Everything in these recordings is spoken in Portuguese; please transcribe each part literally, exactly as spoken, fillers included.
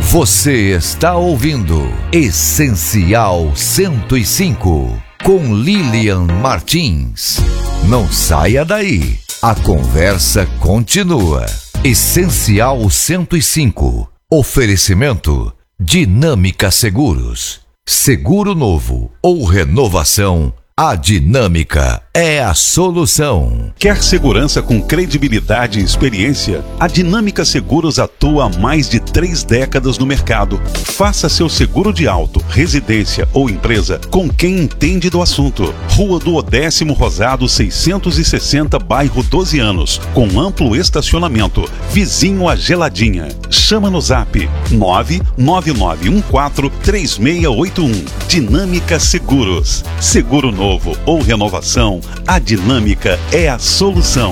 Você está ouvindo Essencial cento e cinco, com Lilian Martins. Não saia daí, a conversa continua. Essencial cento e cinco, oferecimento Dinâmica Seguros. Seguro novo ou renovação, a Dinâmica é a solução. Quer segurança com credibilidade e experiência? A Dinâmica Seguros atua há mais de três décadas no mercado. Faça seu seguro de auto, residência ou empresa com quem entende do assunto. Rua do Odécimo Rosado seiscentos e sessenta, bairro doze anos, com amplo estacionamento, vizinho a Geladinha. Chama no zap nove nove nove um quatro três seis oito um. Dinâmica Seguros. Seguro novo ou renovação, a Dinâmica é a solução.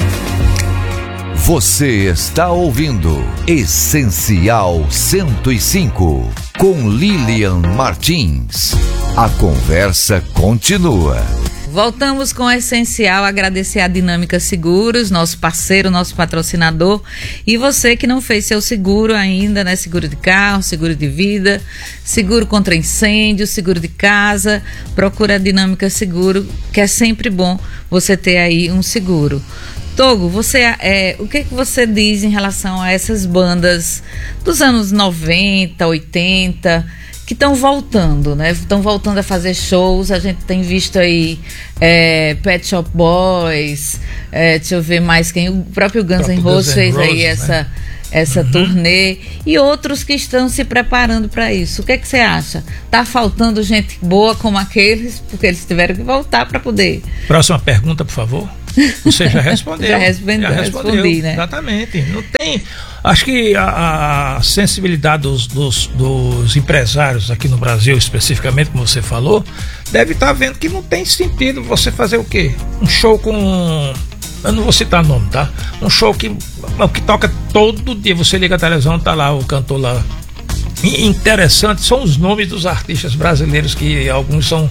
Você está ouvindo Essencial cento e cinco, com Lilian Martins. A conversa continua. Voltamos com o Essencial, agradecer a Dinâmica Seguros, nosso parceiro, nosso patrocinador. E você que não fez seu seguro ainda, né? Seguro de carro, seguro de vida, seguro contra incêndio, seguro de casa, procura a Dinâmica Seguro, que é sempre bom você ter aí um seguro. Togo, você, é, o que, que você diz em relação a essas bandas dos anos noventa, oitenta... que estão voltando, né? Estão voltando a fazer shows. A gente tem visto aí é, Pet Shop Boys, é, deixa eu ver mais quem, o próprio Guns N' Roses fez Roses, aí essa, né? essa uhum. turnê, e outros que estão se preparando para isso. O que é que você acha? Tá faltando gente boa como aqueles, porque eles tiveram que voltar para poder. Próxima pergunta, por favor. Você já respondeu. já respondeu, já respondeu, respondi, né? Exatamente. Não tem. Acho que a, a sensibilidade dos, dos, dos empresários aqui no Brasil, especificamente, como você falou, deve estar vendo que não tem sentido você fazer o quê? Um show com. Eu não vou citar nome, tá? Um show que, que toca todo dia. Você liga a televisão, tá lá o cantor lá. Interessante são os nomes dos artistas brasileiros, que alguns são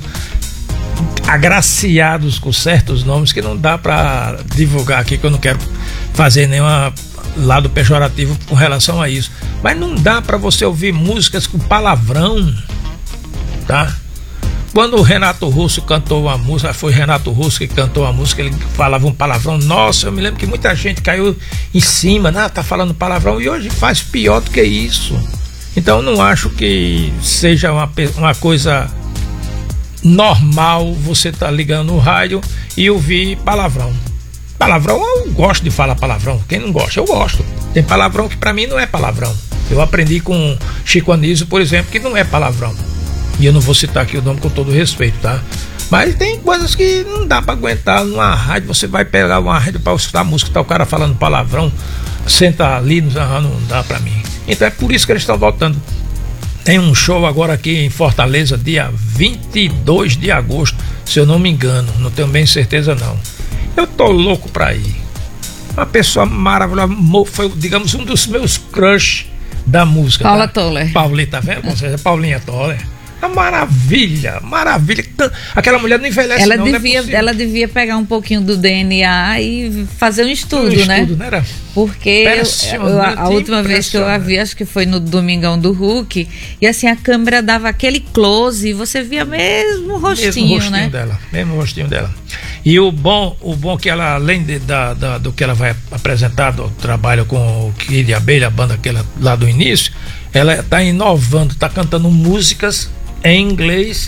agraciados com certos nomes que não dá para divulgar aqui, que eu não quero fazer nenhum lado pejorativo com relação a isso, mas não dá para você ouvir músicas com palavrão, tá? Quando o Renato Russo cantou uma música, foi Renato Russo que cantou a música, ele falava um palavrão, nossa, eu me lembro que muita gente caiu em cima, né? Tá falando palavrão, e hoje faz pior do que isso. Então não acho que seja uma, uma coisa normal você tá ligando no rádio e ouvir palavrão. Palavrão, eu gosto de falar palavrão. Quem não gosta, eu gosto. Tem palavrão que pra mim não é palavrão. Eu aprendi com Chico Anísio, por exemplo, que não é palavrão. E eu não vou citar aqui o nome com todo respeito, tá? Mas tem coisas que não dá pra aguentar numa rádio. Você vai pegar uma rádio pra escutar música, tá o cara falando palavrão, senta ali, não dá pra mim. Então é por isso que eles estão voltando. Tem um show agora aqui em Fortaleza, dia vinte e dois de agosto, se eu não me engano, não tenho bem certeza não. Eu tô louco pra ir. Uma pessoa maravilhosa, foi, digamos, um dos meus crush da música. Paula tá? Toller. Paulinha, tá vendo? Com certeza, Paulinha Toller. Uma maravilha, maravilha. Aquela mulher não envelhece, ela não, devia, não é ela devia pegar um pouquinho do D N A e fazer um estudo, um né? Estudo, né? Era Porque eu, eu, a última vez que eu a vi, acho que foi no Domingão do Hulk, e assim a câmera dava aquele close e você via mesmo o rostinho, mesmo rostinho né? dela, mesmo rostinho dela. E o bom, o bom que ela, além de, da, da, do que ela vai apresentar, do trabalho com o Kid Abelha, a banda aquela lá do início, ela está inovando, está cantando músicas em inglês,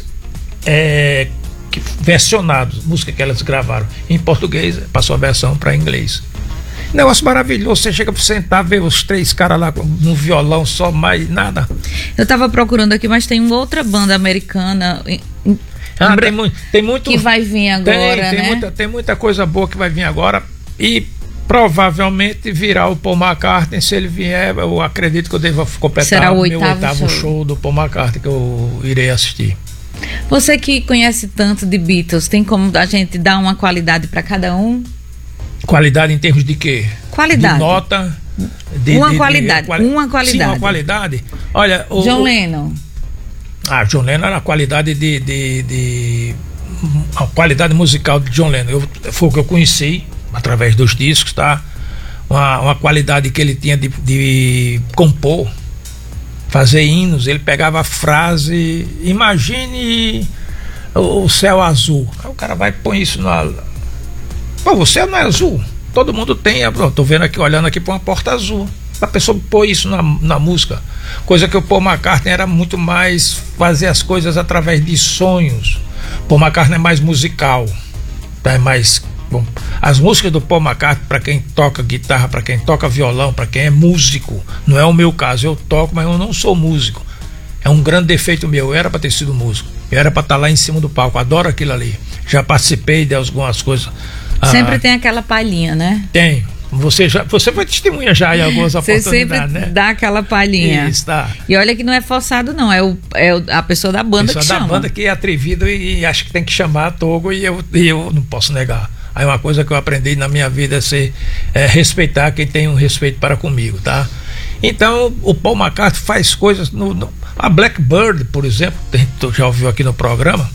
é, que, versionados, música que elas gravaram em português, passou a versão para inglês. Negócio maravilhoso, você chega para sentar, ver os três caras lá no violão só, mais nada. Eu tava procurando aqui, mas tem uma outra banda americana em, em, ah, tem, mu- tem muito que vai vir agora, tem, tem né? Muita, tem muita coisa boa que vai vir agora e provavelmente virá o Paul McCartney. Se ele vier, eu acredito que eu devo completar Será o o meu oitavo oitavo show. show do Paul McCartney que eu irei assistir. Você que conhece tanto de Beatles, tem como a gente dar uma qualidade para cada um? Qualidade em termos de quê? Qualidade. De nota? De, uma, de, qualidade, de, quali- uma qualidade. Sim, uma qualidade. Olha, o, John o, Lennon. Ah, John Lennon era a qualidade de, de, de a qualidade musical de John Lennon. Eu, foi o que eu conheci através dos discos, tá? Uma, uma qualidade que ele tinha de, de compor, fazer hinos. Ele pegava a frase, imagine o, o céu azul. Aí o cara vai e põe isso na... Pô, o céu não é azul. Todo mundo tem, eu tô vendo aqui, olhando aqui para uma porta azul. A pessoa pôr isso na, na música. Coisa que o Paul McCartney era muito mais fazer as coisas através de sonhos. Paul McCartney é mais musical, tá? É mais... Bom, as músicas do Paul McCartney, para quem toca guitarra, para quem toca violão, para quem é músico, não é o meu caso, eu toco, mas eu não sou músico. É um grande defeito meu, eu era para ter sido músico, eu era para estar lá em cima do palco, adoro aquilo ali. Já participei de algumas coisas. Sempre ah, tem aquela palhinha, né? Tem. Você, já, você foi testemunha já em algumas você oportunidades, sempre né? Dá aquela palhinha. Isso, tá. E olha que não é forçado, não. É, o, é o, a pessoa da banda pessoa que da chama. banda que é atrevido e, e acha que tem que chamar a Togo e eu, e eu não posso negar. Aí uma coisa que eu aprendi na minha vida é, ser, é respeitar quem tem um respeito para comigo, tá? Então, o Paul McCartney faz coisas... No, no, a Blackbird, por exemplo, tu já ouviu aqui no programa,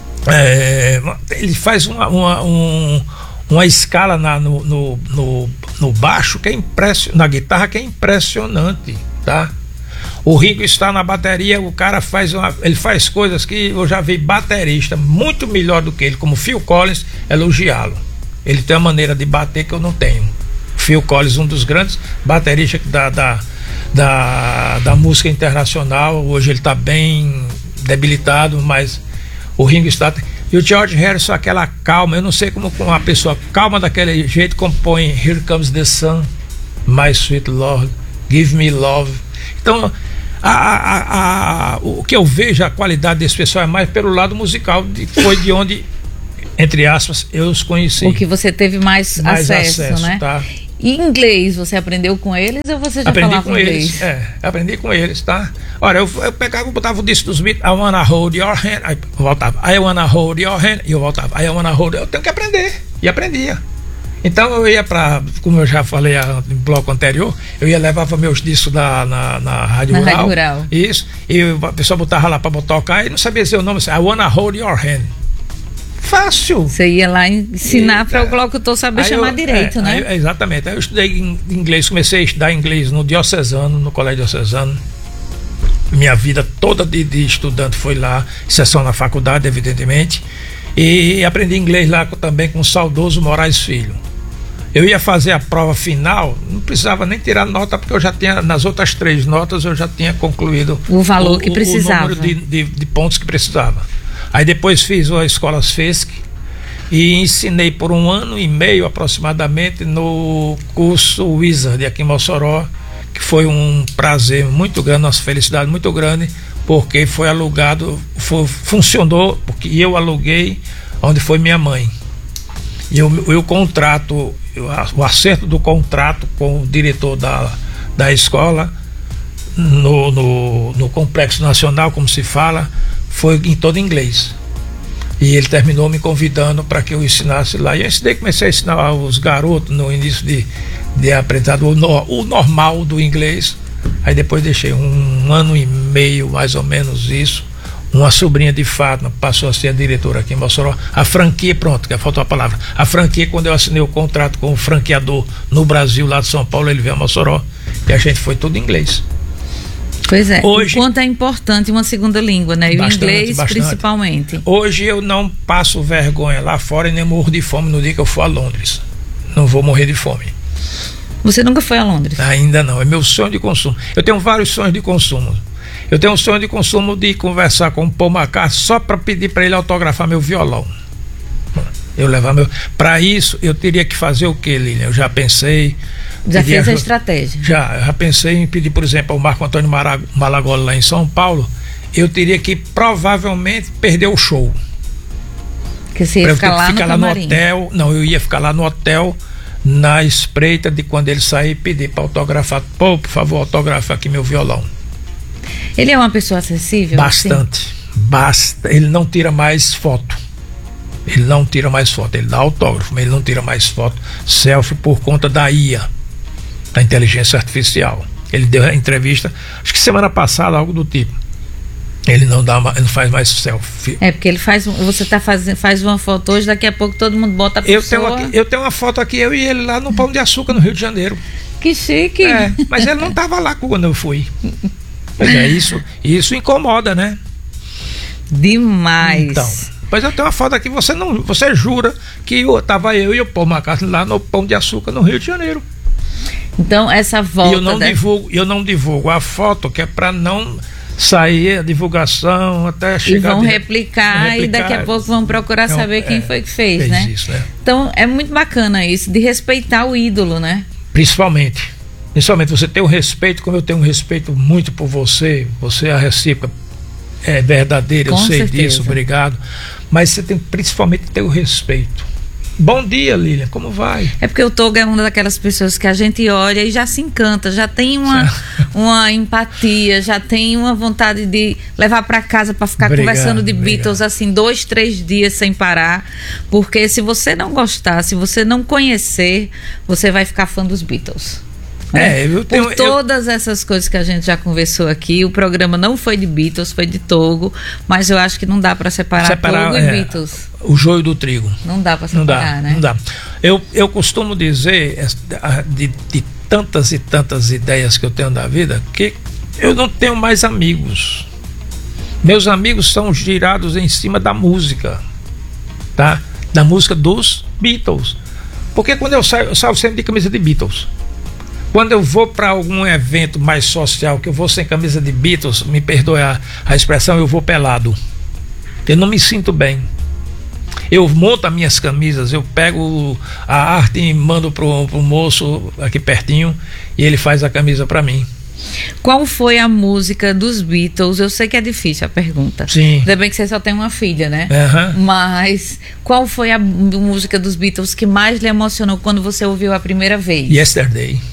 é, ele faz uma... uma um, uma escala na, no, no, no, no baixo que é impressionante, na guitarra que é impressionante, tá? O Ringo está na bateria, o cara faz uma, ele faz coisas que eu já vi baterista muito melhor do que ele, como Phil Collins, elogiá-lo. Ele tem uma maneira de bater que eu não tenho. Phil Collins, um dos grandes bateristas da, da, da, da música internacional, hoje ele está bem debilitado, mas o Ringo está... E o George Harrison, aquela calma, eu não sei como uma pessoa calma daquele jeito compõe Here Comes the Sun, My Sweet Lord, Give Me Love. Então, a, a, a, o que eu vejo, a qualidade desse pessoal é mais pelo lado musical, de, foi de onde, entre aspas, eu os conheci. O que você teve mais, mais acesso, acesso, né? Tá? E inglês, você aprendeu com eles ou você já aprendi falava com inglês? Eles, é, aprendi com eles, tá? Olha, eu, eu pegava e botava o disco dos Beatles, I wanna hold your hand, aí eu voltava, I wanna hold your hand, e eu voltava, I wanna hold, eu tenho que aprender, e aprendia. Então eu ia pra, como eu já falei no bloco anterior, eu ia levava meus discos da, na, na Rádio na Rural, Rádio Rural, isso, e a pessoa botava lá pra tocar e não sabia dizer o nome, I wanna hold your hand. Fácil. Você ia lá ensinar para o locutor saber aí chamar eu, direito, é, né? Aí, exatamente. Aí eu estudei inglês, comecei a estudar inglês no Diocesano, no Colégio Diocesano. Minha vida toda de, de estudante foi lá, exceção na faculdade, evidentemente. E aprendi inglês lá também com o saudoso Moraes Filho. Eu ia fazer a prova final, não precisava nem tirar nota, porque eu já tinha, nas outras três notas, eu já tinha concluído o valor o, que precisava. O número de, de, de pontos que precisava. Aí depois fiz a Escola Fesc e ensinei por um ano e meio aproximadamente no curso Wizard aqui em Mossoró, que foi um prazer muito grande, uma felicidade muito grande, porque foi alugado, foi, funcionou, porque eu aluguei onde foi minha mãe. E eu, o contrato, o acerto do contrato com o diretor da, da escola, no, no, no Complexo Nacional, como se fala, foi em todo inglês. E ele terminou me convidando para que eu ensinasse lá. E eu ensinei, comecei a ensinar os garotos no início de, de aprendizado o, no, o normal do inglês. Aí depois deixei um ano e meio, mais ou menos isso. Uma sobrinha de Fátima passou a ser a diretora aqui em Mossoró. A franquia, pronto, que faltou a palavra. A franquia, quando eu assinei o contrato com o franqueador no Brasil, lá de São Paulo, ele veio a Mossoró. E a gente foi tudo em inglês. Pois é, hoje, o quanto é importante uma segunda língua, né? E o inglês bastante. Principalmente. Hoje eu não passo vergonha lá fora e nem morro de fome no dia que eu for a Londres. Não vou morrer de fome. Você nunca foi a Londres? Ainda não, é meu sonho de consumo. Eu tenho vários sonhos de consumo. Eu tenho um sonho de consumo de conversar com o Paul McCartney só para pedir para ele autografar meu violão. Eu levar meu... Para isso eu teria que fazer o que, Lilian? Eu já pensei... Já fez a estratégia? Já, já pensei em pedir, por exemplo, ao Marco Antônio Malagoli lá em São Paulo. Eu teria que provavelmente perder o show. Que você ia ficar lá no ficar lá no hotel. Não, eu ia ficar lá no hotel na espreita de quando ele sair, pedir para autografar. Pô, por favor, autografa aqui meu violão. Ele é uma pessoa acessível? Bastante. Assim? Basta. Ele não tira mais foto. Ele não tira mais foto. Ele dá autógrafo, mas ele não tira mais foto. Selfie por conta da I A, da inteligência artificial. Ele deu a entrevista, acho que semana passada, algo do tipo. Ele não dá, ele não faz mais selfie. É porque ele faz, você tá fazendo, faz uma foto hoje, daqui a pouco todo mundo bota a pessoa. Eu tenho, aqui, eu tenho uma foto aqui, eu e ele lá no Pão de Açúcar, no Rio de Janeiro. Que chique. É, mas ele não estava lá quando eu fui. É, isso, isso incomoda, né? Demais. Então, pois eu tenho uma foto aqui, você não, você jura que eu, tava eu e o Paul McCartney lá no Pão de Açúcar, no Rio de Janeiro. Então, essa volta... E eu não, da... divulgo, eu não divulgo a foto, que é para não sair a divulgação até chegar... E vão de... replicar, replicar e daqui a pouco vão procurar então, saber quem é, foi que fez, fez né? Isso, né? Então, é muito bacana isso, de respeitar o ídolo, né? Principalmente. Principalmente, você tem o respeito, como eu tenho um respeito muito por você, você é a recíproca é verdadeira, eu Com sei certeza. disso, obrigado. Mas você tem principalmente que ter o respeito. Bom dia, Lilian, como vai? É porque o Togo é uma daquelas pessoas que a gente olha e já se encanta, já tem uma, uma empatia, já tem uma vontade de levar para casa para ficar Obrigado, conversando de obrigado. Beatles assim, dois, três dias sem parar. Porque se você não gostar, se você não conhecer, você vai ficar fã dos Beatles. É, eu tenho, Por todas eu... essas coisas que a gente já conversou aqui, o programa não foi de Beatles, foi de Togo, mas eu acho que não dá para separar, separar Togo é, e Beatles. O joio do trigo. Não dá para separar, não dá, né? Não dá. Eu, eu costumo dizer, de, de tantas e tantas ideias que eu tenho da vida, que eu não tenho mais amigos. Meus amigos são girados em cima da música, tá? Da música dos Beatles. Porque quando eu saio, eu saio sempre de camisa de Beatles. Quando eu vou para algum evento mais social, que eu vou sem camisa de Beatles, me perdoe a, a expressão, eu vou pelado. Eu não me sinto bem. Eu monto as minhas camisas, eu pego a arte e mando pro, pro moço aqui pertinho e ele faz a camisa para mim. Qual foi a música dos Beatles? Eu sei que é difícil a pergunta. Sim. Ainda bem que você só tem uma filha, né? Uhum. Mas qual foi a música dos Beatles que mais lhe emocionou quando você ouviu a primeira vez? Yesterday.